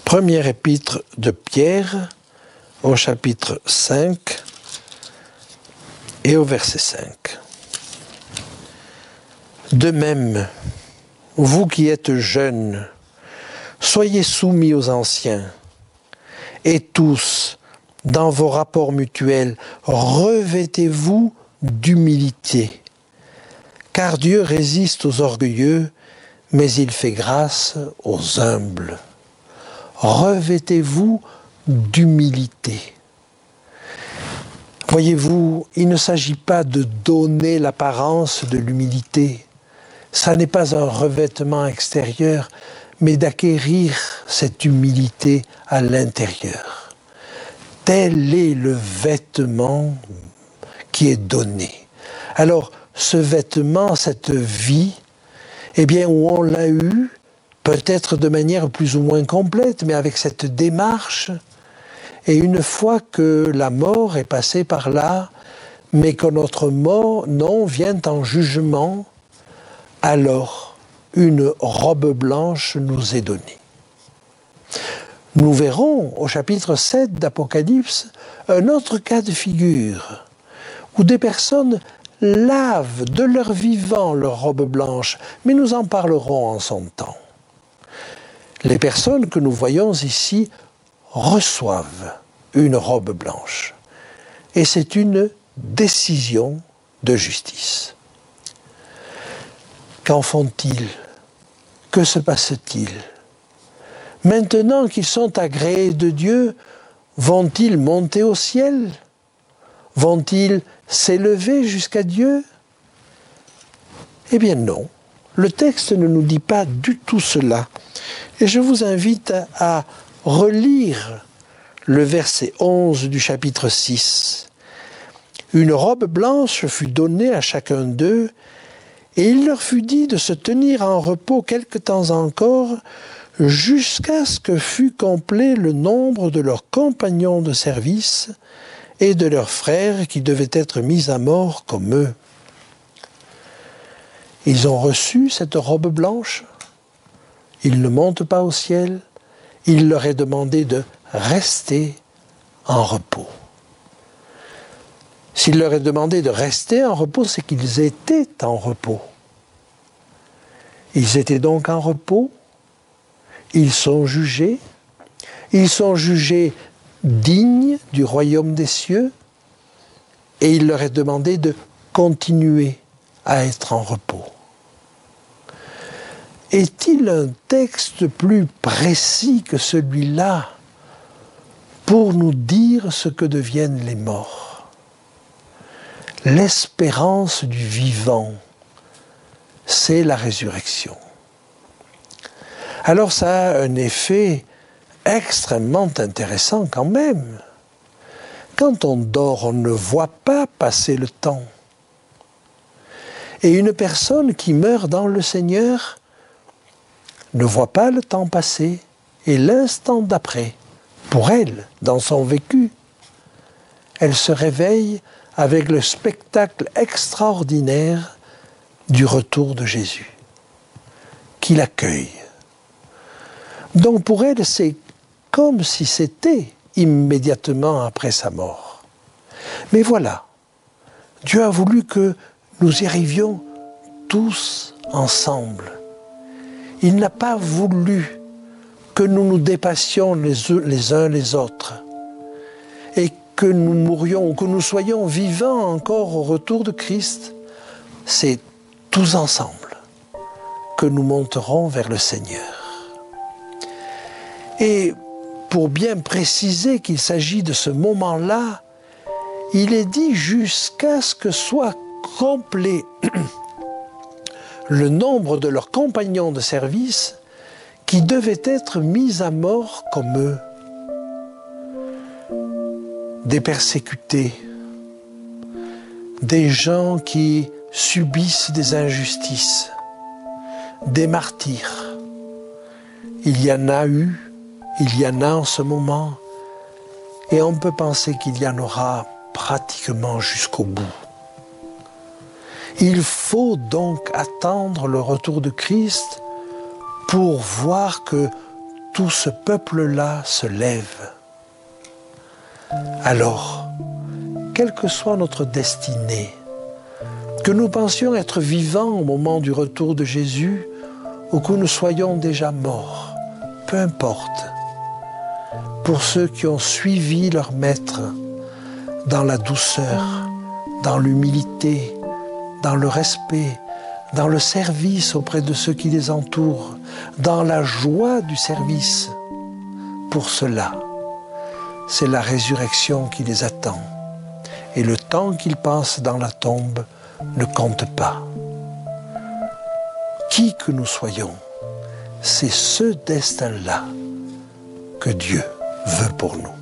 Première épître de Pierre, au chapitre 5 et au verset 5. De même, vous qui êtes jeunes, soyez soumis aux anciens, et tous, dans vos rapports mutuels, revêtez-vous d'humilité, car Dieu résiste aux orgueilleux, mais il fait grâce aux humbles. Revêtez-vous d'humilité. Voyez-vous, il ne s'agit pas de donner l'apparence de l'humilité. Ça n'est pas un revêtement extérieur, mais d'acquérir cette humilité à l'intérieur. Tel est le vêtement qui est donné. Alors, ce vêtement, cette vie, eh bien, où on l'a eu, peut-être de manière plus ou moins complète, mais avec cette démarche, et une fois que la mort est passée par là, mais que notre nom vient en jugement, alors une robe blanche nous est donnée. Nous verrons au chapitre 7 d'Apocalypse un autre cas de figure, où des personnes lavent de leur vivant leur robe blanche, mais nous en parlerons en son temps. Les personnes que nous voyons ici reçoivent une robe blanche. Et c'est une décision de justice. Qu'en font-ils? Que se passe-t-il? Maintenant qu'ils sont agréés de Dieu, vont-ils monter au ciel? Vont-ils s'élever jusqu'à Dieu? Eh bien non. Le texte ne nous dit pas du tout cela. Et je vous invite à relire le verset 11 du chapitre 6. Une robe blanche fut donnée à chacun d'eux, et il leur fut dit de se tenir en repos quelque temps encore, jusqu'à ce que fût complet le nombre de leurs compagnons de service et de leurs frères qui devaient être mis à mort comme eux. Ils ont reçu cette robe blanche. Ils ne montent pas au ciel. Il leur est demandé de rester en repos. S'il leur est demandé de rester en repos, c'est qu'ils étaient en repos. Ils étaient donc en repos. Ils sont jugés. Ils sont jugés dignes du royaume des cieux. Et il leur est demandé de continuer à être en repos. Est-il un texte plus précis que celui-là pour nous dire ce que deviennent les morts? L'espérance du vivant, c'est la résurrection. Alors ça a un effet extrêmement intéressant quand même. Quand on dort, on ne voit pas passer le temps. Et une personne qui meurt dans le Seigneur ne voit pas le temps passer, et l'instant d'après, pour elle, dans son vécu, elle se réveille avec le spectacle extraordinaire du retour de Jésus, qui l'accueille. Donc pour elle, c'est comme si c'était immédiatement après sa mort. Mais voilà, Dieu a voulu que nous y arrivions tous ensemble. Il n'a pas voulu que nous nous dépassions les uns les autres et que nous mourions, que nous soyons vivants encore au retour de Christ. C'est tous ensemble que nous monterons vers le Seigneur. Et pour bien préciser qu'il s'agit de ce moment-là, il est dit jusqu'à ce que soit complet le nombre de leurs compagnons de service qui devaient être mis à mort comme eux. Des persécutés, des gens qui subissent des injustices, des martyrs. Il y en a eu, il y en a en ce moment, et on peut penser qu'il y en aura pratiquement jusqu'au bout. Il faut donc attendre le retour de Christ pour voir que tout ce peuple-là se lève. Alors, quelle que soit notre destinée, que nous pensions être vivants au moment du retour de Jésus ou que nous soyons déjà morts, peu importe, pour ceux qui ont suivi leur Maître dans la douceur, dans l'humilité, dans le respect, dans le service auprès de ceux qui les entourent, dans la joie du service, pour cela, c'est la résurrection qui les attend. Et le temps qu'ils passent dans la tombe ne compte pas. Qui que nous soyons, c'est ce destin-là que Dieu veut pour nous.